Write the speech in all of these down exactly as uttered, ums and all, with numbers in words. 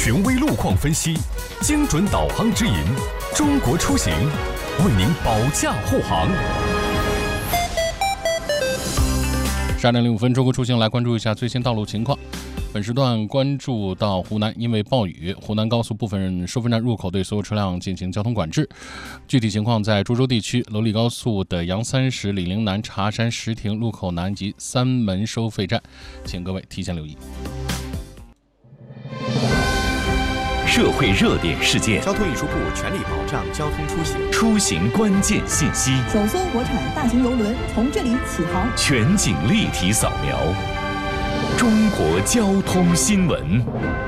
权威路况分析，精准导航指引，中国出行为您保驾护航。十二点零五分，中国出行来关注一下最新道路情况。本时段关注到湖南，因为暴雨，湖南高速部分收费站入口对所有车辆进行交通管制。具体情况在株洲地区娄礼高速的杨三石、醴陵南、茶山、石亭路口南及三门收费站，请各位提前留意。 社会热点事件， 交通运输部全力保障交通出行， 出行关键信息， 首艘国产大型邮轮从这里起航， 全景立体扫描，中国交通新闻。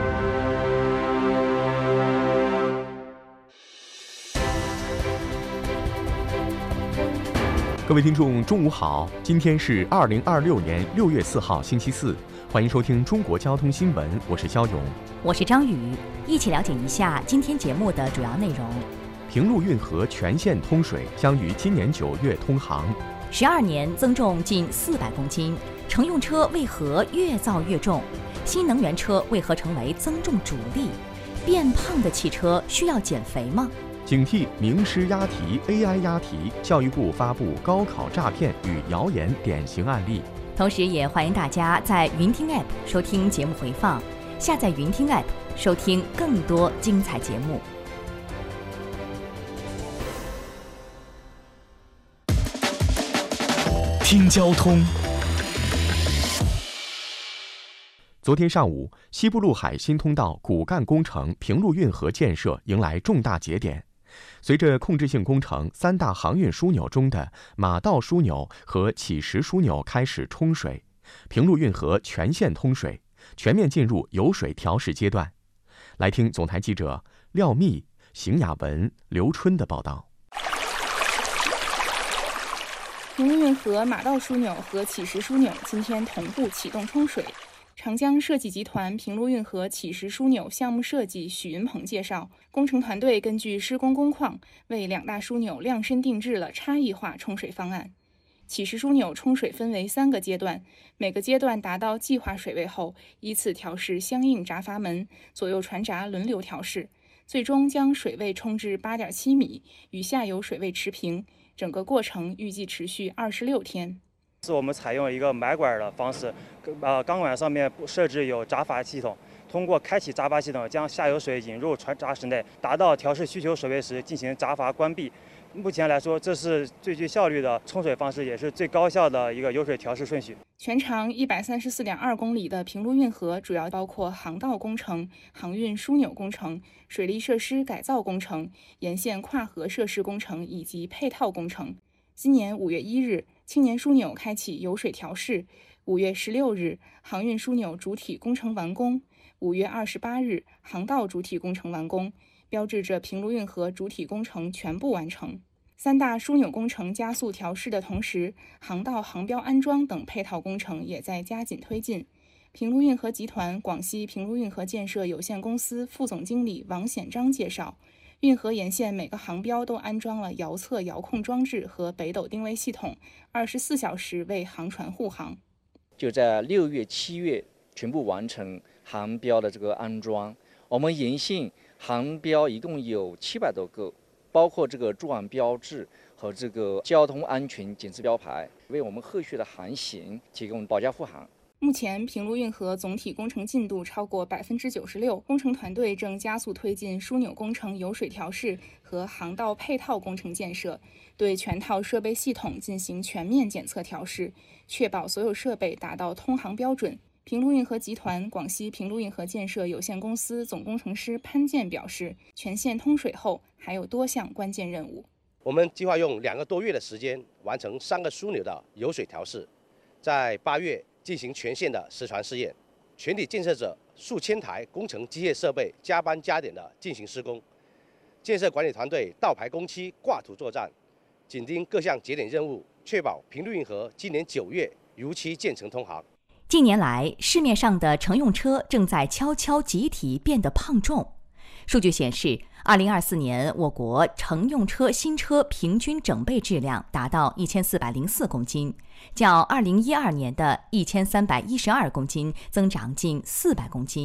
各位听众，中午好，今天是二零二六年六月四号，星期四，欢迎收听中国交通新闻，我是肖勇， 我是张宇，一起了解一下今天节目的主要内容。 平陆运河全线通水，将于今年九月通航。 十二年增重近四百公斤，乘用车为何越造越重？新能源车为何成为增重主力？变胖的汽车需要减肥吗？ 警惕名师押题 A I 押题，教育部发布高考诈骗与谣言典型案例。 同时也欢迎大家在云听 App 收听节目回放，下载云听 App 收听更多精彩节目。 听交通。 昨天上午，西部陆海新通道骨干工程平陆运河建设迎来重大节点。随着控制性工程三大航运枢纽中的马道枢纽和乞石枢纽开始冲水，平陆运河全线通水，全面进入油水调试阶段。来听总台记者廖密、邢雅文、刘春的报道。 平陆运河马道枢纽和乞石枢纽今天同步启动冲水。长江设计集团平陆运河乞石枢纽项目设计许云鹏介绍，工程团队根据施工工况，为两大枢纽量身定制了差异化冲水方案。乞石枢纽冲水分为三个阶段，每个阶段达到计划水位后，依次调试相应闸阀门，左右船闸轮流调试，最终将水位冲至 八点七米，与下游水位持平。整个过程预计持续二十六天。 是我们采用一个埋管的方式，呃，钢管上面设置有闸阀系统，通过开启闸阀系统，将下游水引入船闸室内，达到调试需求水位时进行闸阀关闭。目前来说，这是最具效率的冲水方式，也是最高效的一个油水调试顺序。 全长一百三十四点二公里的平陆运河主要包括航道工程、航运枢纽工程、水利设施改造工程、沿线跨河设施工程以及配套工程。今年五月一日，青年枢纽开启油水调试；五月十六日，航运枢纽主体工程完工；五月二十八日，航道主体工程完工，标志着平陆运河主体工程全部完成。三大枢纽工程加速调试的同时，航道航标安装等配套工程也在加紧推进。平陆运河集团广西平陆运河建设有限公司副总经理王显章介绍，运河沿线每个航标都安装了遥测遥控装置和北斗定位系统，二十四小时为航船护航。 就在六月、七月全部完成航标的这个安装。我们沿线航标一共有七百多个，包括这个驻岸标志和这个交通安全检测标牌，为我们后续的航行提供保驾护航。 目前，平陆运河总体工程进度超过百分之九十六，工程团队正加速推进枢纽工程油水调试和航道配套工程建设，对全套设备系统进行全面检测调试，确保所有设备达到通航标准。平陆运河集团广西平陆运河建设有限公司总工程师潘健表示，全线通水后还有多项关键任务。 我们计划用两个多月的时间完成三个枢纽的油水调试，在八月进行全线的实船试验，全体建设者数千台工程机械设备加班加点的进行施工，建设管理团队倒排工期挂图作战，紧盯各项节点任务，确保平陆运河今年九月如期建成通航。 近年来，市面上的乘用车正在悄悄集体变得胖重。数据显示，二零二四年我国乘用车新车平均整备质量达到一千四百零四公斤，较二零一二年的一千三百一十二公斤增长近四百公斤。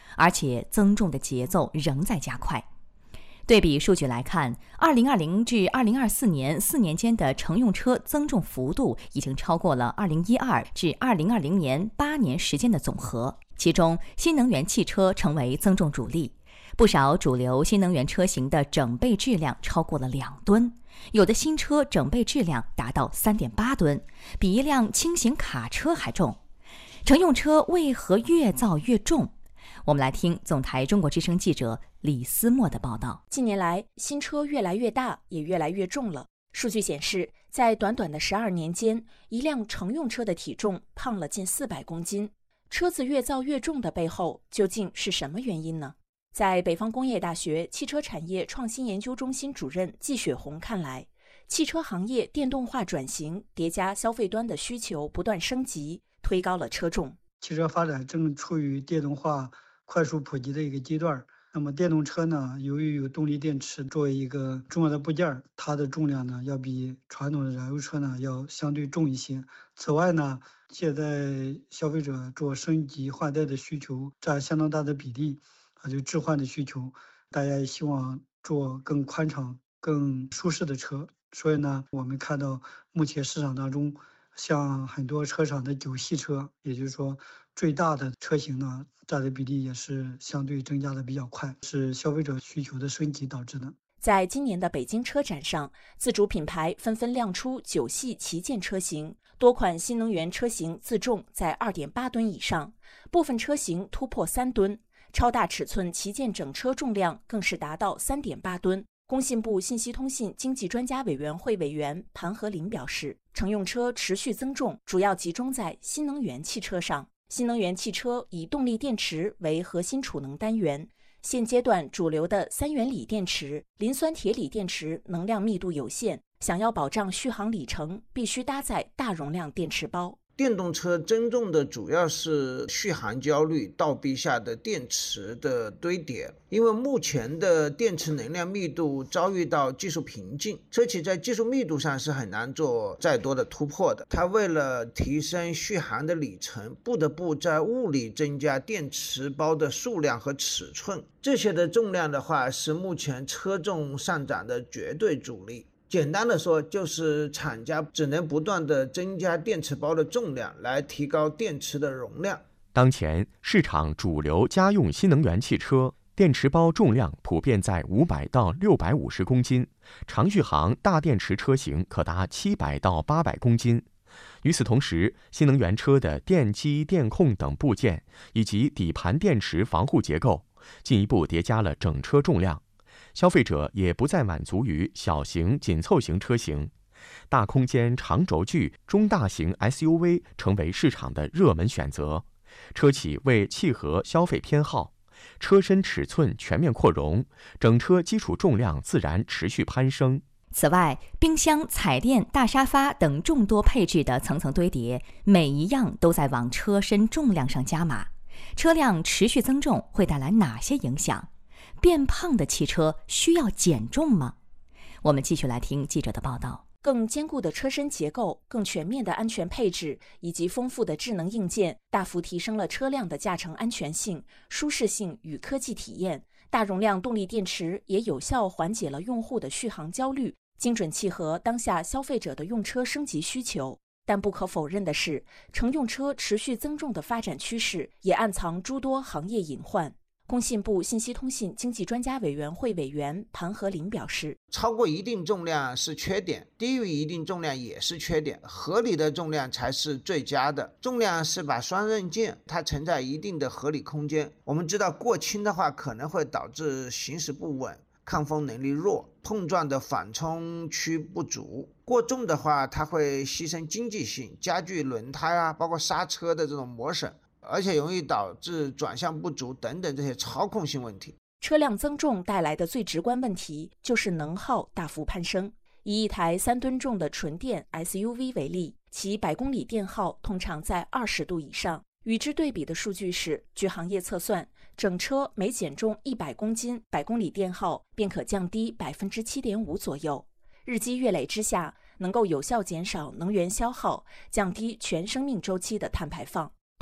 而且增重的节奏仍在加快。对比数据来看，二零二零至二零二四年四年间的乘用车增重幅度已经超过了二零一二至二零二零年八年时间的总和。其中，新能源汽车成为增重主力，不少主流新能源车型的整备质量超过了两吨，有的新车整备质量达到 三点八吨，比一辆轻型卡车还重。乘用车为何越造越重？我们来听总台中国之声记者李思墨的报道。 近年来，新车越来越大，也越来越重了。数据显示，在短短的十二年间，一辆乘用车的体重胖了近四百公斤。车子越造越重的背后，究竟是什么原因呢？在北方工业大学汽车产业创新研究中心主任季雪红看来，汽车行业电动化转型叠加消费端的需求不断升级，推高了车重。 汽车发展正处于电动化快速普及的一个阶段。那么电动车呢，由于有动力电池作为一个重要的部件，它的重量呢要比传统的燃油车呢要相对重一些。此外呢，现在消费者做升级换代的需求占相当大的比例，啊，就置换的需求，大家也希望做更宽敞、更舒适的车。所以呢，我们看到目前市场当中，像很多车厂的九系车，也就是说最大的车型呢，占的比例也是相对增加的比较快，是消费者需求的升级导致的。 在今年的北京车展上，自主品牌纷纷亮出九系旗舰车型，多款新能源车型自重在 二点八吨以上，部分车型突破三吨，超大尺寸旗舰整车重量更是达到 三点八吨。工信部信息通信经济专家委员会委员盘和林表示，乘用车持续增重主要集中在新能源汽车上。新能源汽车以动力电池为核心储能单元，现阶段主流的三元锂电池、磷酸铁锂电池能量密度有限，想要保障续航里程，必须搭载大容量电池包。 电动车增重的主要是续航焦虑倒逼下的电池的堆叠，因为目前的电池能量密度遭遇到技术瓶颈，车企在技术密度上是很难做再多的突破的。它为了提升续航的里程，不得不在物理增加电池包的数量和尺寸，这些的重量的话是目前车重上涨的绝对主力。简单的说，就是厂家只能不断的增加电池包的重量，来提高电池的容量。 当前市场主流家用新能源汽车电池包重量普遍在五百到六百五十公斤，长续航大电池车型可达七百到八百公斤。与此同时，新能源车的电机、电控等部件以及底盘电池防护结构，进一步叠加了整车重量。消费者也不再满足于小型紧凑型车型，大空间长轴距中大型 S U V 成为市场的热门选择。车企为契合消费偏好，车身尺寸全面扩容，整车基础重量自然持续攀升。 此外，冰箱、彩电、大沙发等众多配置的层层堆叠，每一样都在往车身重量上加码。车辆持续增重会带来哪些影响？变胖的汽车需要减重吗？我们继续来听记者的报道。 更坚固的车身结构、更全面的安全配置以及丰富的智能硬件，大幅提升了车辆的驾乘安全性、舒适性与科技体验。大容量动力电池也有效缓解了用户的续航焦虑，精准契合当下消费者的用车升级需求。但不可否认的是，乘用车持续增重的发展趋势也暗藏诸多行业隐患。工信部信息通信经济专家委员会委员盘和林表示， 超过一定重量是缺点，低于一定重量也是缺点，合理的重量才是最佳的。重量是把双刃剑，它存在一定的合理空间。我们知道过轻的话可能会导致行驶不稳，抗风能力弱，碰撞的缓冲区不足；过重的话，它会牺牲经济性，加剧轮胎啊，包括刹车的这种磨损，而且容易导致转向不足等等这些操控性问题。 车辆增重带来的最直观问题就是能耗大幅攀升。以一台三吨重的纯电 S U V 为例，其百公里电耗通常在二十度以上。与之对比的数据是，据行业测算，整车每减重一百公斤，百公里电耗便可降低 百分之七点五 左右。日积月累之下，能够有效减少能源消耗，降低全生命周期的碳排放。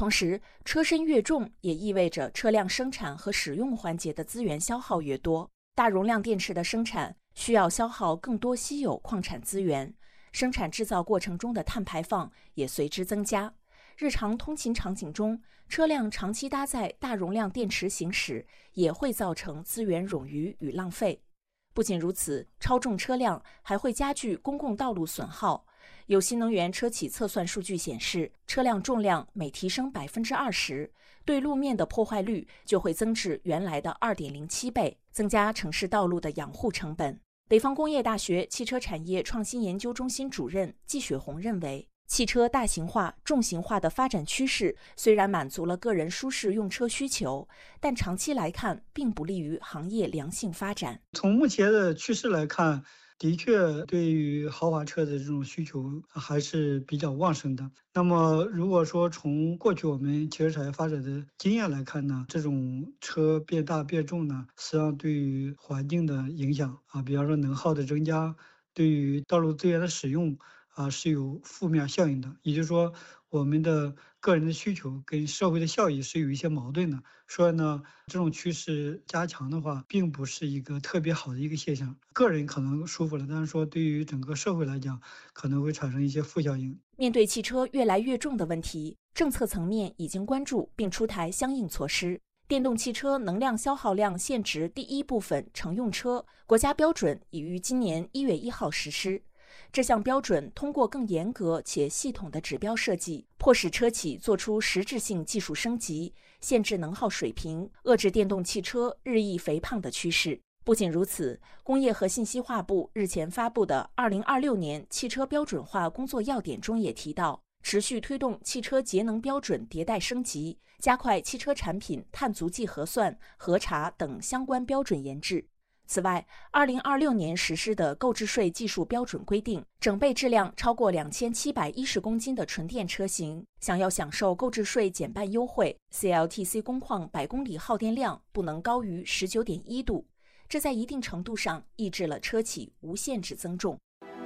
同时，车身越重也意味着车辆生产和使用环节的资源消耗越多。大容量电池的生产需要消耗更多稀有矿产资源，生产制造过程中的碳排放也随之增加。日常通勤场景中，车辆长期搭载大容量电池行驶，也会造成资源冗余与浪费。不仅如此，超重车辆还会加剧公共道路损耗。有新能源车企测算数据显示，车辆重量每提升百分之二十，对路面的破坏率就会增至原来的二点零七倍，增加城市道路的养护成本。北方工业大学汽车产业创新研究中心主任季雪红认为，汽车大型化、重型化的发展趋势虽然满足了个人舒适用车需求，但长期来看并不利于行业良性发展。 从目前的趋势来看，的确对于豪华车的这种需求还是比较旺盛的。那么如果说从过去我们汽车产业发展的经验来看呢，这种车变大变重呢，实际上对于环境的影响啊，比方说能耗的增加，对于道路资源的使用啊是有负面效应的。也就是说，我们的个人的需求跟社会的效益是有一些矛盾的。所以呢，这种趋势加强的话，并不是一个特别好的一个现象。个人可能舒服了，但是说对于整个社会来讲，可能会产生一些负效应。 面对汽车越来越重的问题，政策层面已经关注并出台相应措施。电动汽车能量消耗量限值第一部分乘用车国家标准已于今年一月一号实施。这项标准通过更严格且系统的指标设计，迫使车企做出实质性技术升级，限制能耗水平，遏制电动汽车日益肥胖的趋势。不仅如此，工业和信息化部日前发布的二零二六年汽车标准化工作要点中也提到，持续推动汽车节能标准迭代升级，加快汽车产品碳足迹核算、核查等相关标准研制。此外，二零二六年实施的购置税技术标准规定，整备质量超过两千七百一十公斤的纯电车型，想要享受购置税减半优惠 ，C L T C 工况百公里耗电量不能高于 十九点一度，这在一定程度上抑制了车企无限制增重。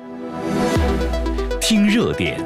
听热点。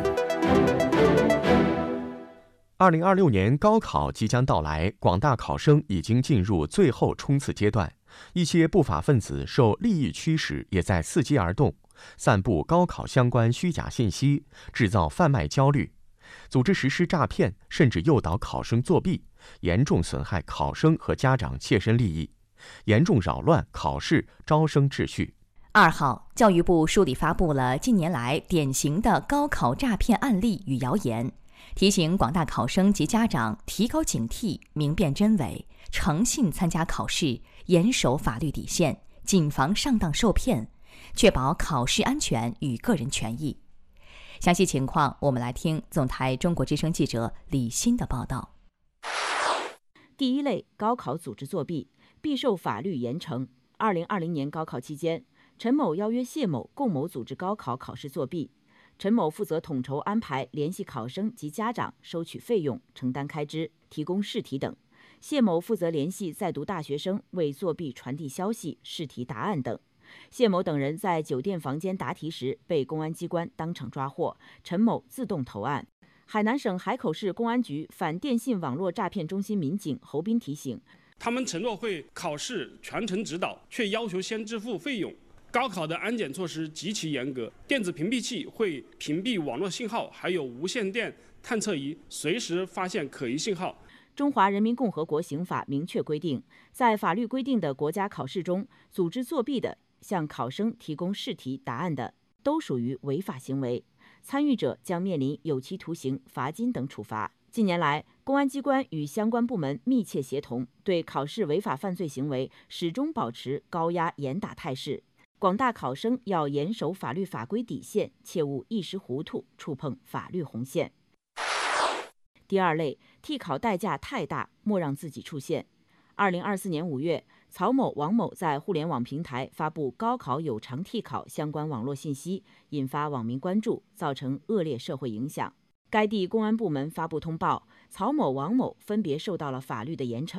二零二六年高考即将到来，广大考生已经进入最后冲刺阶段。一些不法分子受利益驱使，也在伺机而动，散布高考相关虚假信息，制造贩卖焦虑，组织实施诈骗，甚至诱导考生作弊，严重损害考生和家长切身利益，严重扰乱考试招生秩序。 二号，教育部梳理发布了近年来典型的高考诈骗案例与谣言，提醒广大考生及家长提高警惕，明辨真伪，诚信参加考试，严守法律底线，谨防上当受骗，确保考试安全与个人权益。详细情况，我们来听总台中国之声记者李欣的报道。 第一类，高考组织作弊，必受法律严惩。二零二零年高考期间，陈某邀约谢某共谋组织高考考试作弊。陈某负责统筹安排，联系考生及家长，收取费用，承担开支，提供试题等。谢某负责联系在读大学生，为作弊传递消息、试题答案等。谢某等人在酒店房间答题时被公安机关当场抓获，陈某自动投案。海南省海口市公安局反电信网络诈骗中心民警侯斌提醒， 他们承诺会考试全程指导，却要求先支付费用。高考的安检措施极其严格，电子屏蔽器会屏蔽网络信号，还有无线电探测仪随时发现可疑信号。 中华人民共和国刑法明确规定，在法律规定的国家考试中，组织作弊的、向考生提供试题答案的，都属于违法行为，参与者将面临有期徒刑、罚金等处罚。近年来，公安机关与相关部门密切协同，对考试违法犯罪行为始终保持高压严打态势。广大考生要严守法律法规底线，切勿一时糊涂触碰法律红线。第二类，替考代价太大，莫让自己出现。二零二四年五月，曹某、王某在互联网平台发布高考有偿替考相关网络信息，引发网民关注，造成恶劣社会影响。该地公安部门发布通报，曹某、王某分别受到了法律的严惩。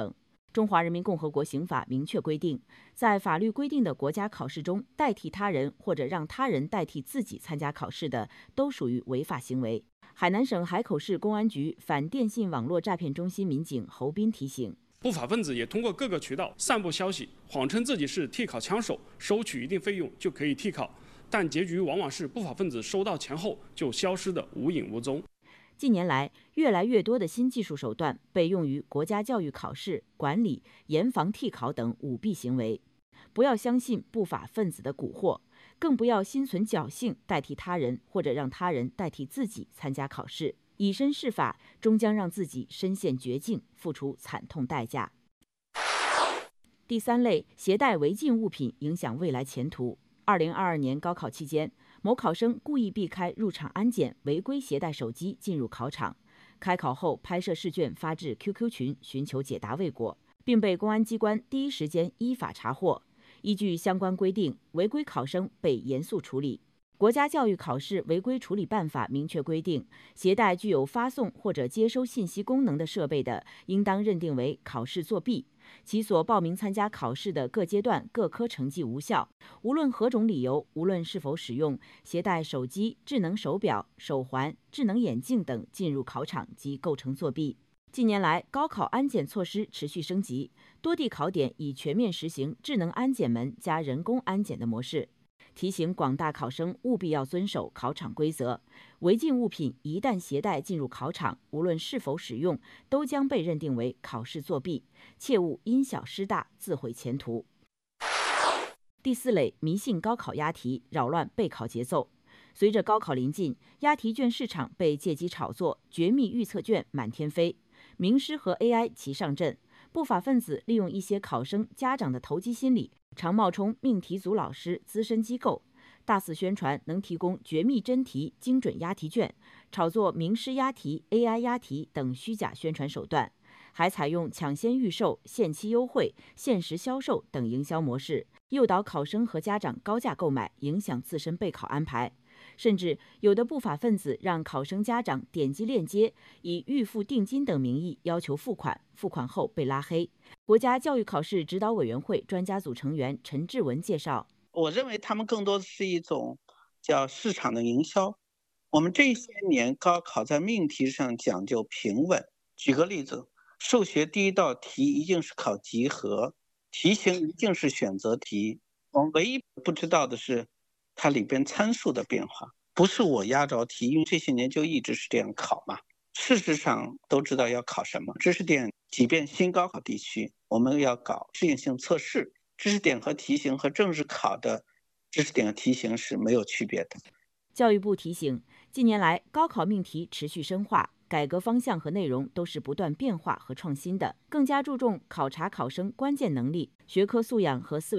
中华人民共和国刑法明确规定，在法律规定的国家考试中代替他人或者让他人代替自己参加考试的，都属于违法行为。海南省海口市公安局反电信网络诈骗中心民警侯斌提醒， 不法分子也通过各个渠道散布消息，谎称自己是替考枪手，收取一定费用就可以替考，但结局往往是不法分子收到钱后就消失得无影无踪。 近年来，越来越多的新技术手段被用于国家教育考试、管理、严防替考等舞弊行为。不要相信不法分子的蛊惑，更不要心存侥幸代替他人或者让他人代替自己参加考试，以身试法，终将让自己身陷绝境，付出惨痛代价。第三类，携带违禁物品影响未来前途。二零二二年高考期间，某考生故意避开入场安检，违规携带手机进入考场。开考后拍摄试卷发至 Q Q 群，寻求解答未果，并被公安机关第一时间依法查获。依据相关规定，违规考生被严肃处理。国家教育考试违规处理办法明确规定，携带具有发送或者接收信息功能的设备的，应当认定为考试作弊，其所报名参加考试的各阶段各科成绩无效。无论何种理由，无论是否使用，携带手机、智能手表、手环、智能眼镜等进入考场即构成作弊。近年来，高考安检措施持续升级，多地考点已全面实行智能安检门加人工安检的模式。提醒广大考生务必要遵守考场规则，违禁物品一旦携带进入考场，无论是否使用，都将被认定为考试作弊，切勿因小失大，自毁前途。第四类，迷信高考押题，扰乱备考节奏。随着高考临近，押题卷市场被借机炒作，绝密预测卷满天飞，名师和 A I 齐上阵。不法分子利用一些考生、家长的投机心理，常冒充命题组老师、资深机构，大肆宣传能提供绝密真题、精准押题卷，炒作名师押题、A I 押题等虚假宣传手段，还采用抢先预售、限期优惠、限时销售等营销模式，诱导考生和家长高价购买，影响自身备考安排。甚至有的不法分子让考生家长点击链接，以预付定金等名义要求付款，付款后被拉黑。国家教育考试指导委员会专家组成员陈志文介绍， 我认为他们更多的是一种叫市场的营销。我们这些年高考在命题上讲究平稳，举个例子，数学第一道题一定是考集合，题型一定是选择题，我们唯一不知道的是它里边参数的变化，不是我压着题，因为这些年就一直是这样考嘛。事实上都知道要考什么，知识点即便新高考地区，我们要搞适应性测试，知识点和题型和正式考的知识点和题型是没有区别的。 教育部提醒，近年来高考命题持续深化，改革方向和内容都是不断变化和创新的，更加注重考察考生关键能力、学科素养和思维